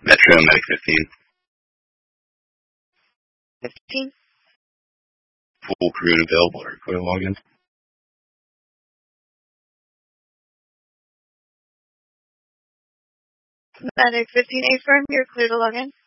Metro Medic 15. 15. Full crew available. Clear to log in. Medic 15, affirm, you're clear to log in.